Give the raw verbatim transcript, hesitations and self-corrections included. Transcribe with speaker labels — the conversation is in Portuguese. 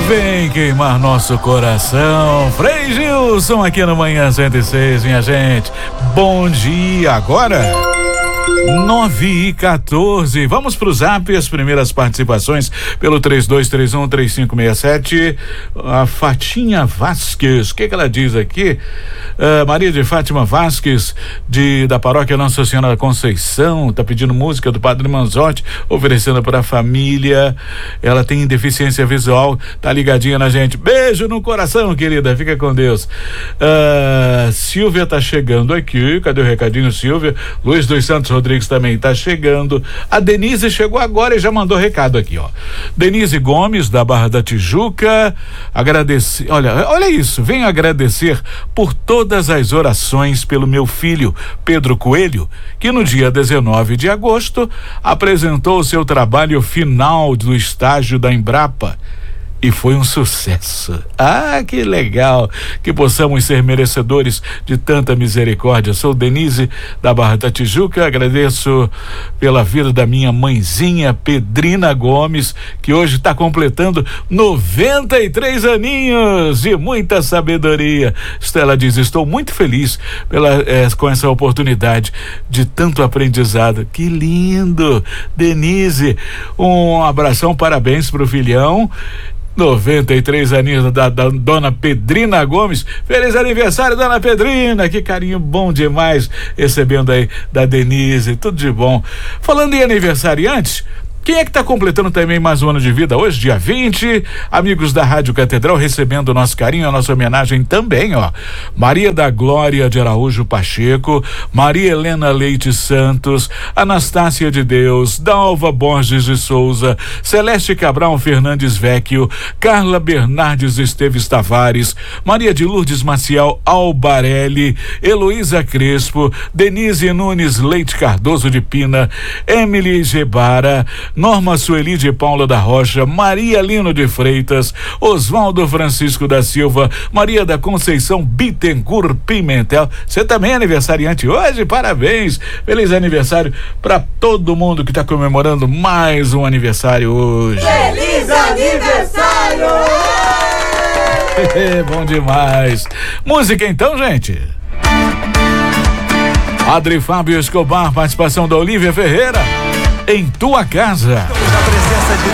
Speaker 1: Vem queimar nosso coração. Frei Gilson aqui no Manhã cento e seis, minha gente. Bom dia agora. nove e quatorze. Vamos pro Zap, as primeiras participações pelo três dois três um três cinco seis sete. A Fatinha Vasques, o que que ela diz aqui? Uh, Maria de Fátima Vasques, de, da paróquia Nossa Senhora da Conceição, tá pedindo música do Padre Manzotti, oferecendo para a família. Ela tem deficiência visual, tá ligadinha na gente. Beijo no coração, querida, fica com Deus. Uh, Silvia tá chegando aqui, cadê o recadinho, Silvia? Luiz dos Santos Rodrigues também tá chegando. A Denise chegou agora e já mandou recado aqui, ó. Denise Gomes, da Barra da Tijuca, agradecer, olha, olha isso, venho agradecer por todas as orações pelo meu filho, Pedro Coelho, que no dia dezenove de agosto apresentou o seu trabalho final do estágio da Embrapa. E foi um sucesso. Ah, que legal que possamos ser merecedores de tanta misericórdia. Sou Denise da Barra da Tijuca, agradeço pela vida da minha mãezinha Pedrina Gomes, que hoje está completando noventa e três aninhos e muita sabedoria. Ela diz, estou muito feliz pela, eh, com essa oportunidade de tanto aprendizado. Que lindo, Denise, um abração, parabéns pro filhão. noventa e três aninhos da, da dona Pedrina Gomes. Feliz aniversário, dona Pedrina, que carinho bom demais recebendo aí da Denise, tudo de bom. Falando em aniversariantes, quem é que está completando também mais um ano de vida hoje, dia vinte? Amigos da Rádio Catedral recebendo o nosso carinho, a nossa homenagem também, ó. Maria da Glória de Araújo Pacheco, Maria Helena Leite Santos, Anastácia de Deus, Dalva Borges de Souza, Celeste Cabral Fernandes Vecchio, Carla Bernardes Esteves Tavares, Maria de Lourdes Maciel Albarelli, Heloísa Crespo, Denise Nunes Leite Cardoso de Pina, Emily Gebara, Norma Sueli de Paula da Rocha, Maria Lino de Freitas, Oswaldo Francisco da Silva, Maria da Conceição Bittencourt Pimentel. Você também é aniversariante hoje? Parabéns! Feliz aniversário para todo mundo que está comemorando mais um aniversário hoje.
Speaker 2: Feliz aniversário!
Speaker 1: Bom demais. Música então, gente. Adri Fábio Escobar, participação da Olívia Ferreira. Em tua casa.